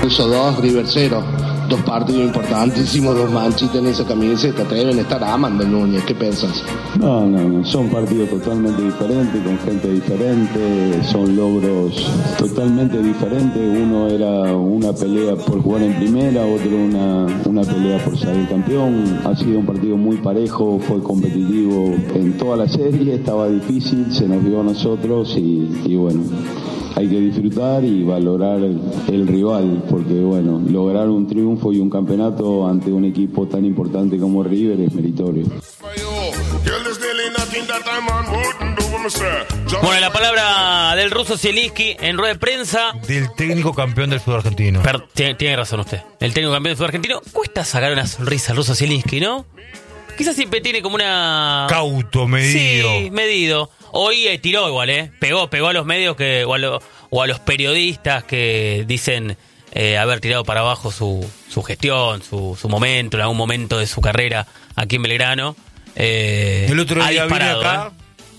puso 2, River 0. 2 partidos importantísimos, 2 manchitas en esa camiseta. Te deben estar amando, Núñez. ¿Qué piensas? No, son partidos totalmente diferentes, con gente diferente, son logros totalmente diferentes. Uno era una pelea por jugar en primera, otro una pelea por salir campeón. Ha sido un partido muy parejo, fue competitivo en toda la serie, estaba difícil, se nos dio a nosotros y bueno, hay que disfrutar y valorar el rival, porque bueno, lograr un triunfo y un campeonato ante un equipo tan importante como River es meritorio. Bueno, la palabra del ruso Zielinski en rueda de prensa. Del técnico campeón del fútbol argentino. Tiene razón usted. El técnico campeón del fútbol argentino. Cuesta sacar una sonrisa al ruso Zielinski, ¿no? Quizás siempre tiene como una... Cauto, medido. Sí, medido. Hoy tiró igual, Pegó a los medios o a los periodistas que dicen haber tirado para abajo su gestión, su momento, en algún momento de su carrera aquí en Belgrano. El otro día vine acá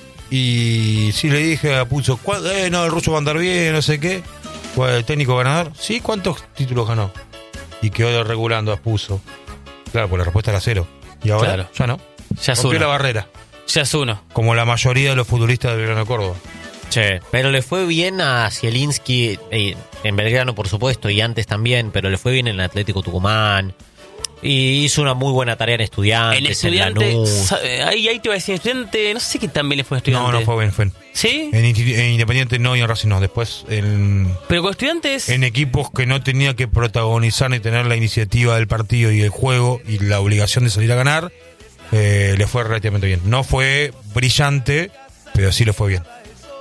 y sí le dije a Pulso, no, el ruso va a andar bien, no sé qué. ¿El técnico ganador? Sí, ¿cuántos títulos ganó? Y quedó regulando a Puso. Claro, pues la respuesta era 0. Y ahora claro. Ya no. Ya es rompió la barrera. Ya es uno. Como la mayoría de los futbolistas de Belgrano de Córdoba. Sí. Pero le fue bien a Zielinski en Belgrano, por supuesto, y antes también, pero le fue bien en el Atlético Tucumán. Y hizo una muy buena tarea en Estudiantes, en Estudiantes, Lanús. Ahí te iba a decir, Estudiante, no sé qué también le fue a Estudiante. No fue bien. ¿Sí? En Independiente no y en Racing no. Después Pero con Estudiantes... En equipos que no tenía que protagonizar ni tener la iniciativa del partido y el juego y la obligación de salir a ganar, le fue relativamente bien. No fue brillante, pero sí le fue bien.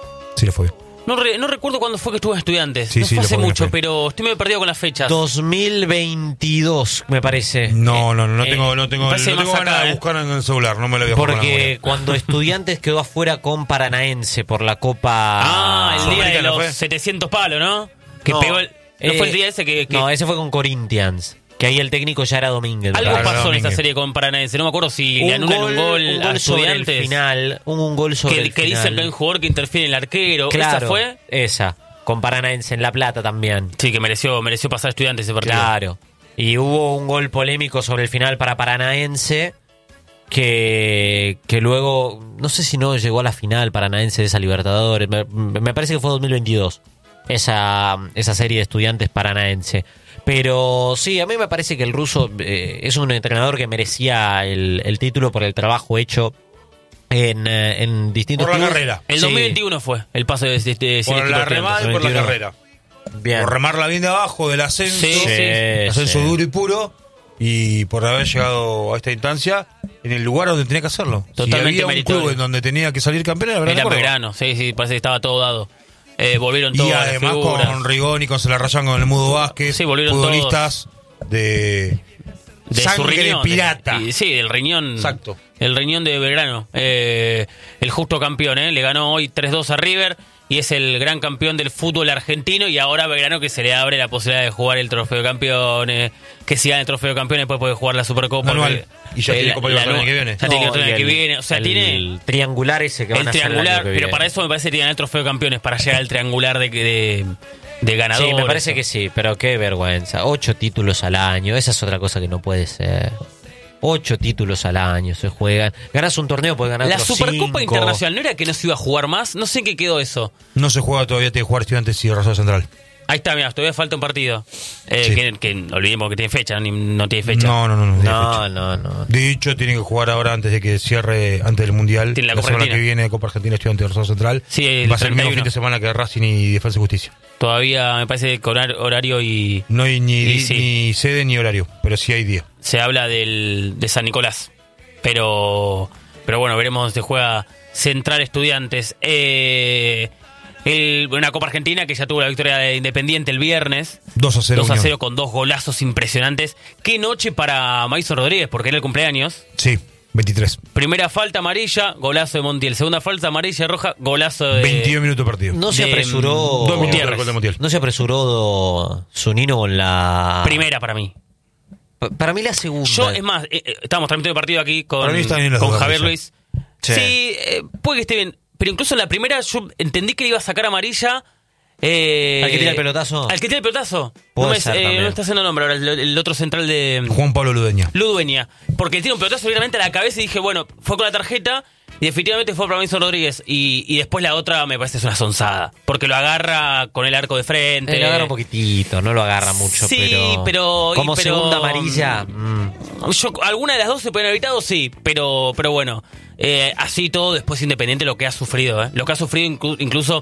No recuerdo cuándo fue que estuve en Estudiantes. Sí, fue hace fue mucho, bien. pero estoy medio perdido con las fechas. 2022, me parece. No tengo parece más ganas acá, de buscar en el celular, no me lo voy a jugar con la Porque memoria. cuando Estudiantes quedó afuera con Paranaense por la Copa... El día de Sudamericana los fue. 700 palos, ¿no? Que No, pegó ¿no fue el día ese que... No, ese fue con Corinthians. Que ahí el técnico ya era Domínguez. Algo Claro, pasó en Domínguez. esa serie con Paranaense. No me acuerdo si le anulan un gol sobre el Estudiantes. final. Un gol sobre el Que final. dicen que hay un jugador que interfiere en el arquero. Claro, ¿Esa fue? Esa. Con Paranaense en La Plata también. Sí, que mereció pasar Estudiantes ese partido. Claro. Y hubo un gol polémico sobre el final para Paranaense que luego, no sé si no llegó a la final Paranaense de esa Libertadores. Me parece que fue 2022 esa serie de Estudiantes Paranaense. Pero sí, a mí me parece que el ruso es un entrenador que merecía el título por el trabajo hecho en distintos Por la clubes. carrera. El 2021 fue el paso de Por Cielinski la Estudiantes. remada y por la 21. carrera. Bien. Por remarla bien de abajo, del ascenso. Sí, Ascenso sí. duro y puro. Y por haber llegado a esta instancia en el lugar donde tenía que hacerlo. Totalmente si había un meritorio. club en donde tenía que salir campeón era Era Córdoba. Belgrano, sí, parece que estaba todo dado. Volvieron todas Y las además figuras. con Rigoni, con Celarrayán, con el Mudo Vázquez, Sí, volvieron futbolistas de de sangre su riñón, pirata. Sí, del riñón. Exacto. El riñón de Belgrano. El justo campeón, le ganó hoy 3-2 a River y es el gran campeón del fútbol argentino. Y ahora Belgrano, que se le abre la posibilidad de jugar el trofeo de campeones, que si gana el trofeo de campeones después puede jugar la Supercopa. Anual. Y ya tiene Copa Libertadores el año que viene. Ya tiene No, Copa y el año que el- viene. O sea, tiene el triangular ese que van el a hacer el triangular, año que pero viene. para eso me parece que tiene el trofeo de campeones, para llegar al triangular de ganadores. Sí, me parece que sí, pero qué vergüenza. 8 títulos al año, esa es otra cosa que no puede ser. 8 títulos al año se juegan. Ganas un torneo, puedes ganar La otros Supercopa 5. Internacional, ¿no era que no se iba a jugar más? No sé en qué quedó eso. No se juega todavía, tiene que jugar Estudiantes y Rosario Central. Ahí está, mira, todavía falta un partido. Sí. Que olvidemos que tiene fecha, no tiene fecha. No. No. De hecho, tiene que jugar ahora antes de que cierre, antes del Mundial. Tiene la Copa semana Argentina. que viene, Copa Argentina, Estudiantes de Rosario Central. Sí, el va a ser el mismo 31. fin de semana que Racing y Defensa y Justicia. Todavía me parece que horario y No hay Y sí. ni sede ni horario, pero sí hay día. se habla de San Nicolás. Pero bueno, veremos dónde se juega Central Estudiantes. Una Copa Argentina que ya tuvo la victoria de Independiente el viernes. 2-0. 2-0 Unión. con 2 golazos impresionantes. Qué noche para Maíso Rodríguez, porque era el cumpleaños. Sí, 23. Primera falta amarilla, golazo de Montiel. Segunda falta amarilla roja, golazo de 22 minutos de partido. No se de- apresuró. 2 minutos Gutiérrez. del gol de Montiel. No se apresuró Zunino con la. primera para mí. Para mí la segunda. Yo, es más, estamos transmitiendo el partido aquí con Para mí están bien las dos Javier amarillas. Luis. Sí, puede que esté bien. Pero incluso en la primera yo entendí que le iba a sacar amarilla ¿Al que tira el pelotazo? Al que tira el pelotazo. Puede No me ser también. está haciendo nombre ahora, el otro central de... Juan Pablo Ludueña. Ludueña. Porque tira un pelotazo directamente a la cabeza y dije, bueno, fue con la tarjeta y definitivamente fue para Mauricio Rodríguez. Y después la otra me parece es una sonzada. Porque lo agarra con el arco de frente. Lo agarra un poquitito, no lo agarra mucho, Sí, pero... Como pero- segunda amarilla... Alguna de las dos se pueden haber evitado, sí, pero bueno, así todo después Independiente lo que ha sufrido, lo que ha sufrido incluso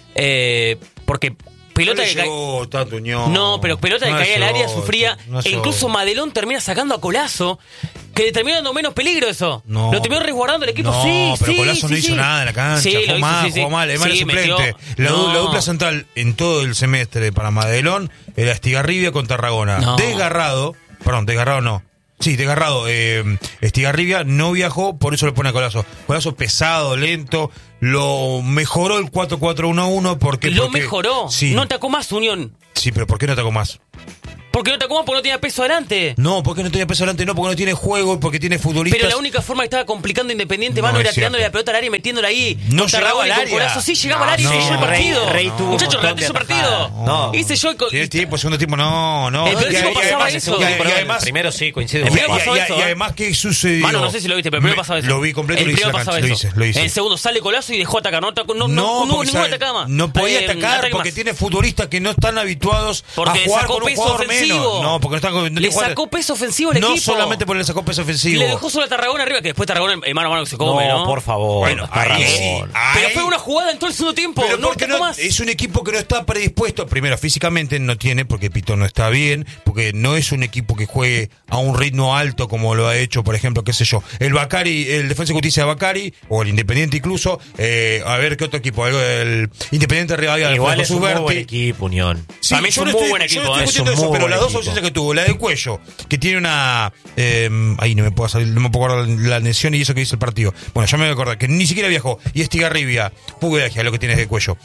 porque pelota No le que cae... llegó tanto, Unión. No, pero pelota que No caía al llegó, área sufría, no e incluso llegó. Madelón termina sacando a Colazo, que le terminó dando menos peligro eso. No. Lo terminó resguardando el equipo, No, sí, pero sí, Colazo no sí, hizo sí. nada en la cancha. Sí, jugó lo hizo, mal, sí, sí. jugó mal. Además Sí, era suplente. metió- La No. dupla central en todo el semestre para Madelón era Estigarribia con Tarragona. No. Desgarrado no. Sí, desgarrado. Estigarribia no viajó, por eso le pone a Colazo. Colazo pesado, lento. Lo mejoró el 4-4-1-1 porque... Lo mejoró, Sí, no atacó más Unión. sí, pero ¿por qué no atacó más? Porque no atacó más porque no tenía peso adelante. No, porque no tenía peso adelante, no, porque no tiene juego, porque tiene futbolistas. Pero la única forma que estaba complicando Independiente, No, mano, es era cierto. tirándole la pelota al área y metiéndola ahí. No Con llegaba Tarragona al y con área. Colazo. Sí, llegaba al área y No, se llevó el partido. Rey tuvo un Muchachos, montón de hizo partido. atajadas. No. Hice yo... Tiene tiempo, segundo tiempo, no. El primer tiempo pasaba eso. y además, primero sí, coincido. El primero pasaba eso, y además, ¿qué sucedió? Mano, no sé si lo viste, pero el primero pasaba eso. Lo vi completo, el lo hice primero la pasaba cancha, eso. lo hice. En el segundo sale Colazo y dejó atacar. No hubo porque ninguna sabe, atacada más. no podía atacar ataque porque más. tiene futbolistas que no están habituados Porque a le jugar sacó con un peso jugador ofensivo. menos. No, porque no están no Le jugar- sacó peso ofensivo al No equipo. solamente porque le sacó peso Y ofensivo. le dejó solo a Tarragona arriba, que después Tarragona mano a mano que se come, ¿no? por favor. Bueno, ahí sí. Pero ahí- fue una jugada en todo el segundo tiempo. Pero No porque atacó no, más. es un equipo que no está predispuesto. Primero, físicamente no tiene, porque Pitón no está bien, porque no es un equipo que juegue a un ritmo alto como lo ha hecho, por ejemplo, qué sé yo, el Bacari, el Defensa y Justicia de Bacari, o el Independiente incluso. A ver qué otro equipo, el Independiente de Rivadavia. Igual es un muy Suberti. buen equipo, Unión. Sí, Para mí es yo un no muy estoy- buen yo equipo, no estoy es discutiendo un eso, muy pero buen las dos equipo. ausencias que tuvo, la de Cuello, que tiene una... ahí no me puedo salir, no me puedo acordar la lesión y eso que dice el partido. Bueno, ya me voy a acordar, que ni siquiera viajó. Y Estigarribia, pugilagia, lo que tiene de Cuello.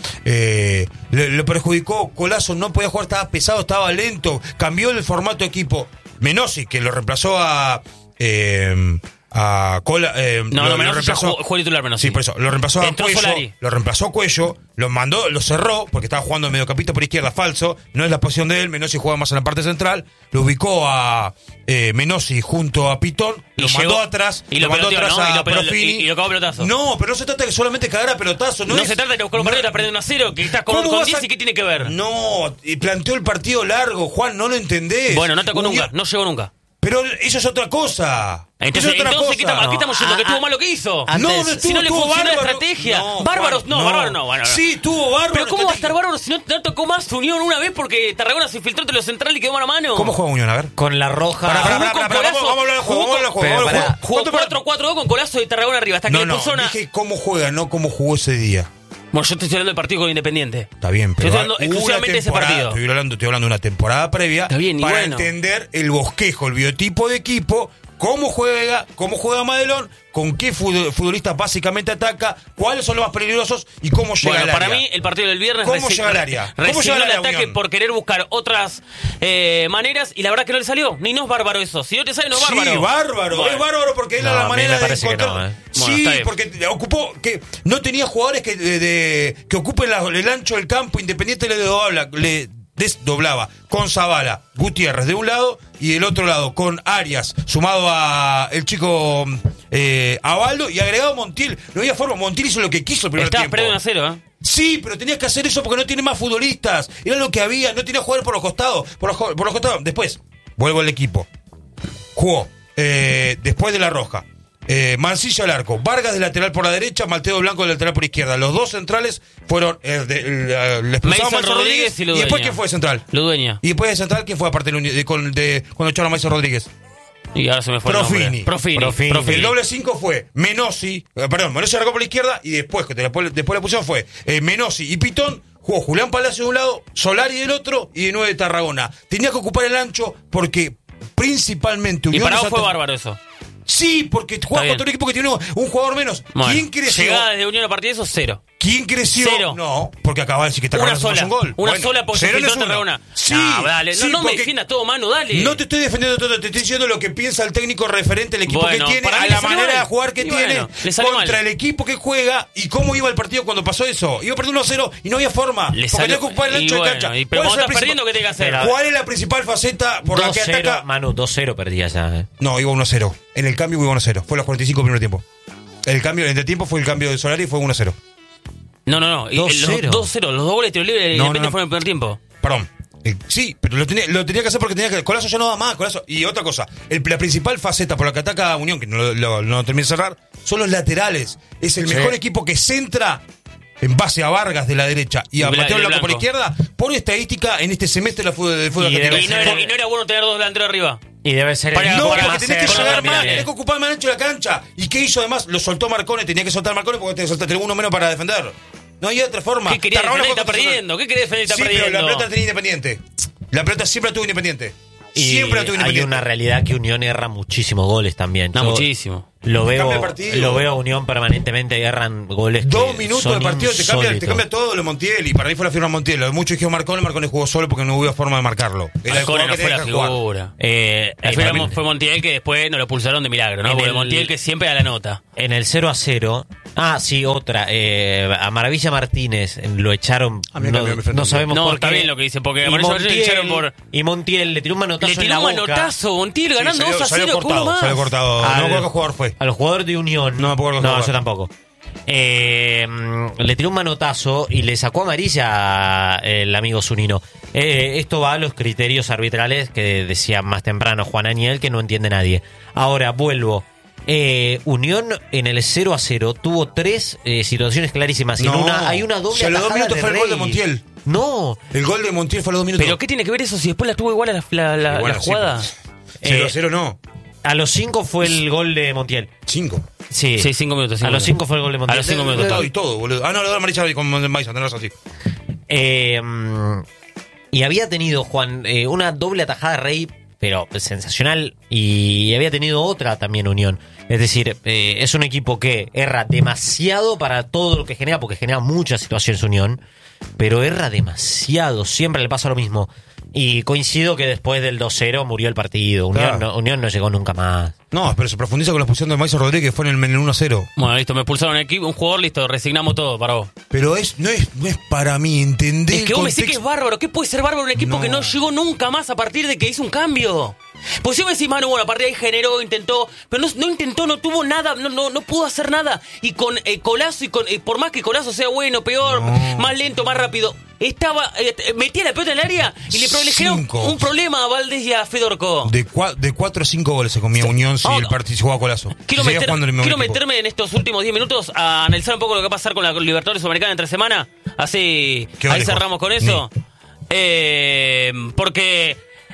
Lo perjudicó, Colazo no podía jugar, estaba pesado, estaba lento, cambió el formato de equipo. Menossi, que lo reemplazó a Cola. No, lo Menossi ya reemplazó- jugó titular Menossi. Sí, por eso. Lo reemplazó a Entró Cuello. Solari. Lo reemplazó a Cuello. Lo mandó, lo cerró, porque estaba jugando en mediocampista por izquierda, falso. No es la posición de él. Menossi juega más en la parte central. Lo ubicó a Menossi junto a Pitón. Y Lo mandó llegó- atrás. y lo mandó peloteó, atrás ¿no? a Y lo pelotó- Profini. y lo cagó a pelotazo. No, pero no se trata de solamente cagar a pelotazo. No, No es- se trata de que buscar un partido y estás perdiendo 1-0, que estás con ¿Cómo vas 10 a- y qué tiene que ver. No, y planteó el partido largo, Juan, no lo entendés. Bueno, no atacó Unión- nunca, no llegó nunca. Pero eso es otra cosa. Entonces, Eso es otra ¿qué cosa. estamos, ¿a qué estamos yendo? No, ¿Que estuvo a- mal lo que hizo? antes- No, no si estuvo, no le estuvo funcionó la bárbaro. estrategia. No, Bárbaros, Juan, no, bárbaro no. Bueno, Sí, estuvo bárbaro. Pero ¿cómo va a estrategia. estar bárbaro si no tocó más Unión una vez porque Tarragona se filtró entre los centrales y quedó mano a mano? ¿Cómo juega Unión? A ver. Con la roja. Pará, Jugó con Colazo. vamos a hablar del juego, Jugó vamos a hablar del juego, Pero vamos a hablar del pará. juego. Jugó ¿Cuánto 4-4-2 con Colazo de Tarragona arriba, hasta que No, le no, puso una... dije cómo juega, no cómo jugó ese día. Bueno, yo te estoy hablando del partido con Independiente. Está bien, pero Estoy hablando hubo exclusivamente una de ese temporada, partido. Estoy hablando de una temporada previa Está bien, y para bueno. entender el bosquejo, el biotipo de equipo, cómo juega Madelón, con qué futbolista básicamente ataca, cuáles son los más peligrosos y cómo llega Bueno, al área. para mí el partido del viernes ¿Cómo llega al área? ¿Cómo recibió llega al el área, ataque Unión? por querer buscar otras maneras y la verdad que no le salió. Ni no es bárbaro eso. Si no te sale, no es bárbaro. Sí, bárbaro. Bueno. Es bárbaro porque era No, la a mí manera me de parece que encontrar. no, ¿eh? Bueno, Sí, está bien. porque ocupó que no tenía jugadores que ocupen el ancho del campo. Independiente le desdoblaba con Zavala, Gutiérrez de un lado y del otro lado con Arias, sumado a el chico Abaldo y agregado Montiel. No había forma. Montiel hizo lo que quiso el primer Estaba tiempo. perdiendo 1-0, ¿eh? Sí, pero tenías que hacer eso porque no tiene más futbolistas. Era lo que había, no tenía jugadores por los costados. Por los costados. Después, vuelvo al equipo. Jugó después de la roja. Mancilla al arco, Vargas de lateral por la derecha, Maltedo Blanco de lateral por izquierda. Los dos centrales fueron le expulsamos a Mason Rodríguez y Ludueña. después ¿quién fue central? Ludueña. Y después de central ¿quién fue aparte cuando echaron a Mason Rodríguez? Y ahora se me fue Profini. el nombre. Profini. El doble 5 fue Menossi, Menossi arrancó por la izquierda y después la pusieron fue Menossi y Pitón. Jugó Julián Palacio de un lado, Solari del otro y de 9 de Tarragona. Tenía que ocupar el ancho porque principalmente Y Unión para vos es fue ata- bárbaro eso. Sí, porque juega bien. contra un equipo que tiene un jugador menos. Bueno, ¿Quién creció? llegada de Unión a partir de eso, 0. ¿Quién creció? Cero. No, porque acaba de decir que Una sola. un gol. Una sola porque cero se no es filtró uno. Tarragona. Sí, No, dale. sí, No me porque defiendas todo, Manu, dale. no te estoy defendiendo todo, te estoy diciendo lo que piensa el técnico referente del equipo Bueno, que tiene, para a mí la le salió manera mal. de jugar que Y tiene bueno, le salió contra mal. el equipo que juega y cómo iba el partido cuando pasó eso. Iba perdiendo 1-0 y no había forma. Le Porque salió- tenía que ocupar el y ancho de bueno, cancha. y pero ¿Cuál es cuando la estás perdiendo, principal- ¿qué tenés que hacer? ¿Cuál es la principal faceta por la que 2-0, ataca? Manu, 2-0 perdía ya. No, iba 1-0. En el cambio iba 1-0. Fue los 45 primer tiempo. El cambio, el entretiempo fue el cambio de Solari y fue 1-0. No. Y 2-0. Los 2-0, los dos goles de tiro libre de No, Independiente no. fueron en el primer tiempo. Perdón. Sí, pero lo tenía que hacer porque tenía que. Colazo ya no da más, Colazo. Y otra cosa, la principal faceta por la que ataca a Unión, que no termina de cerrar, son los laterales. Es el mejor equipo que centra en base a Vargas de la derecha y a Y Mateo de Blanco por Blanco. izquierda, por estadística en este semestre del fútbol Y argentino. debe Y no era bueno tener dos delanteros arriba. Y debe ser Para- No, para porque hacer tenés que con llegar los más, laterales. tenés que ocupar más ancho de la cancha. ¿Y qué hizo además? Lo soltó Marcone, tenía que soltar Marcone porque tenés que soltar uno menos para defender. No hay otra forma. ¿Qué quería Tarragona defender y está fue contra perdiendo? ¿Qué quería defender y está Sí, perdiendo? pero la pelota tenía Independiente. La pelota siempre la tuvo Independiente. Y Siempre la tuvo hay Independiente. una realidad que Unión erra muchísimos goles también. No, Yo muchísimo. Lo Cambia veo, el partido. lo veo a Unión permanentemente, erran goles. 2 que minutos son de partido te cambia insólitos. todo lo de Montiel. Y para mí fue la firma de Montiel. Lo de muchos dijeron Marcone jugó solo porque no hubo forma de marcarlo. Era el Marcone jugador no que fue la tenía que jugar. figura. Ahí Fue, también. fue Montiel que después nos lo pulsaron de milagro, ¿no? En Porque el- Montiel que siempre da la nota. En el 0-0. Ah, sí, otra. A Maravilla Martínez lo echaron. A mí me cambió mi frente. No sabemos No, por está qué. bien lo que dice, porque Y a Maravilla Martínez le echaron por... Y Montiel le tiró un manotazo Le en tiró la un boca. manotazo, Montiel ganando Sí, 2-0 con uno cortado, más. salió cortado. Al- No me acuerdo qué jugador fue. Al jugador de Unión. No me acuerdo qué No, jugador. yo tampoco. Le tiró un manotazo y le sacó amarilla el amigo Zunino. Esto va a los criterios arbitrales que decía más temprano Juan Aniel, que no entiende nadie. Ahora, vuelvo. Unión en el 0-0 tuvo 3 situaciones clarísimas. Y en No. una, hay una doble Si a los 2 atajada minutos fue el de gol de Rey. Montiel. No. El gol de Montiel fue a los 2 minutos. ¿Pero qué tiene que ver eso si después la tuvo igual a la Bueno, sí, jugada? 0-0 no. A los 5 fue el gol de Montiel. 5. Sí, Sí, 5 minutos. a los 5 fue el gol de Montiel. A los 5 Le minutos. doy todo, boludo. Ah, no, le doy amarilla con Maisa, tenés razón, sí. Y había tenido, Juan, una doble atajada de Rey, pero sensacional. Y había tenido otra también Unión. Es decir, es un equipo que erra demasiado para todo lo que genera, porque genera muchas situaciones Unión, pero erra demasiado. Siempre le pasa lo mismo. Y coincido que después del 2-0 murió el partido. Unión no llegó nunca más. No, pero se profundiza con la expulsión de Maisa Rodríguez, que fue en el 1-0. Bueno, listo, me expulsaron un jugador, listo, resignamos todo para vos. Pero no es para mí, ¿entendés? Es que vos me decís que es bárbaro. ¿Qué puede ser bárbaro un equipo No. que no llegó nunca más a partir de que hizo un cambio? Pues si me decís, Manu, bueno, a partir de ahí generó, intentó, pero no intentó, no tuvo nada, no pudo hacer nada. Y con Colazo, y con por más que Colazo sea bueno, peor, más lento, más rápido, metía la pelota en el área y le generó 5. un problema a Valdés y a Fedorco. De 4 a 5 goles se comía Unión si Oh, el no. partido se jugaba Colazo. Quiero, Si seguía jugando en el mismo equipo. meterme en estos últimos 10 minutos a analizar un poco lo que va a pasar con la Libertadores Sudamericana entre semana. Así, Quedó ahí lejos. cerramos con eso. Porque...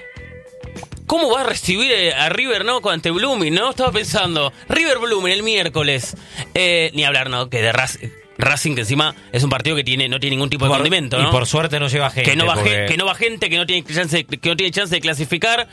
¿Cómo va a recibir a River, no? Ante Blooming, ¿no? Estaba pensando, River Blooming el miércoles. Ni hablar, ¿no? Que de Racing, que encima es un partido que no tiene ningún tipo de condimento, ¿no? Y por suerte no lleva gente. Que no va porque- gente, que no tiene chance de clasificar,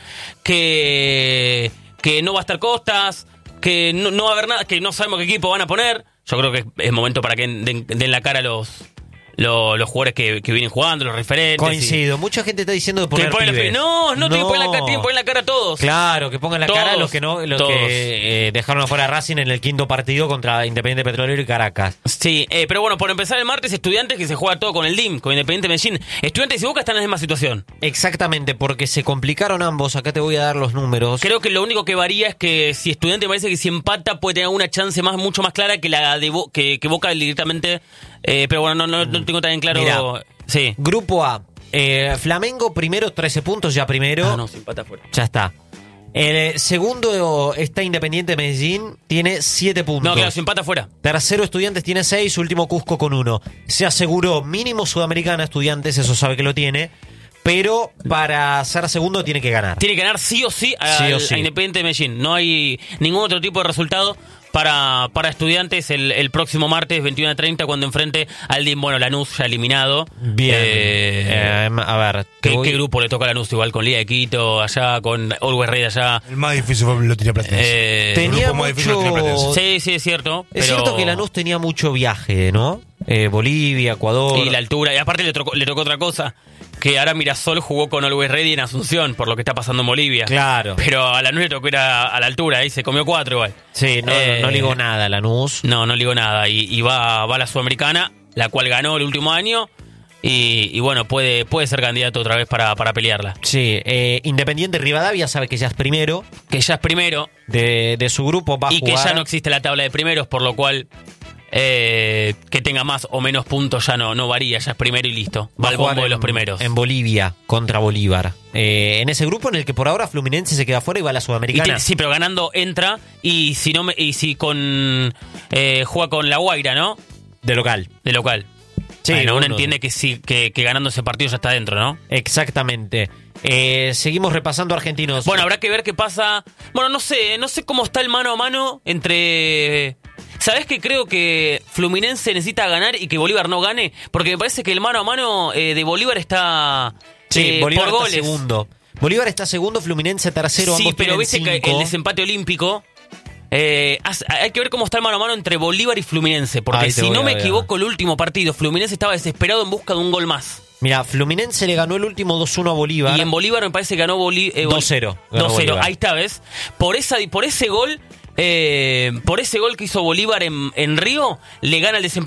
que no va a estar Costas, que no va a haber nada, que no sabemos qué equipo van a poner. Yo creo que es momento para que den la cara los jugadores que vienen jugando, los referentes. Coincido. Mucha gente está diciendo de Que poner ponen pibes. no, tienen que poner la cara a todos. Claro, que pongan la Todos, cara a los que no, los todos. que dejaron afuera a Racing en el quinto partido contra Independiente Petrolero y Caracas. Sí, pero bueno, por empezar el martes, Estudiantes que se juega todo con el DIM, con Independiente Medellín. Estudiantes y Boca están en la misma situación. Exactamente, porque se complicaron ambos. Acá te voy a dar los números. Creo que lo único que varía es que si Estudiantes me parece que si empata puede tener una chance mucho más clara que la de que Boca directamente. Pero bueno, no tengo tan claro. Mirá. Sí. Grupo A. Flamengo primero, 13 puntos ya primero. Ah, no, se empata afuera. Ya está. El segundo está Independiente Medellín, tiene 7 puntos. No, claro, se empata afuera. Tercero Estudiantes tiene 6, último Cusco con 1. Se aseguró mínimo Sudamericana Estudiantes, eso sabe que lo tiene. Pero para ser segundo tiene que ganar. Tiene que ganar sí o sí Sí o sí. a Independiente Medellín. No hay ningún otro tipo de resultado para Estudiantes el próximo martes 21:30 cuando enfrente al DIM. Bueno, Lanús ya eliminado. Bien. A ver. ¿Qué grupo le toca a Lanús? Igual con Liga de Quito allá, con Always Ready allá. El más difícil fue lo tenía Platense. Tenía grupo más difícil lo tiene mucho... Platense. Sí, es cierto. Es pero... cierto que Lanús tenía mucho viaje, ¿no? Bolivia, Ecuador. Y la altura. Y aparte le tocó otra cosa. Que ahora Mirasol jugó con Always Ready en Asunción, por lo que está pasando en Bolivia. Claro. Pero a Lanús le tocó ir a la altura, ahí se comió 4 igual. Sí, no ligó nada Lanús. No ligó nada. Y va a la Sudamericana, la cual ganó el último año. Y bueno, puede ser candidato otra vez para pelearla. Sí, Independiente Rivadavia sabe que ya es primero. Que ya es primero. De su grupo va a jugar. Y que ya no existe la tabla de primeros, por lo cual que tenga más o menos puntos ya no varía, ya es primero y listo. Va al bombo de los primeros. En Bolivia, contra Bolívar. En ese grupo en el que por ahora Fluminense se queda fuera y va a la Sudamericana. Sí, pero ganando entra y si juega con La Guaira, ¿no? De local. Sí, bueno, uno entiende que ganando ese partido ya está dentro, ¿no? Exactamente. Seguimos repasando argentinos. Bueno, habrá que ver qué pasa. Bueno, no sé cómo está el mano a mano entre... ¿Sabés que creo que Fluminense necesita ganar y que Bolívar no gane? Porque me parece que el mano a mano de Bolívar está Bolívar por está goles. segundo. Bolívar está segundo, Fluminense tercero. Sí, ambos pero viste 5. que el desempate olímpico... hay que ver cómo está el mano a mano entre Bolívar y Fluminense. Porque si no me equivoco, el último partido, Fluminense estaba desesperado en busca de un gol más. Mira, Fluminense le ganó el último 2-1 a Bolívar. Y en Bolívar me parece que ganó 2-0. 2-0, ahí está, ¿ves? Por ese gol que hizo Bolívar en Río, le gana el desempate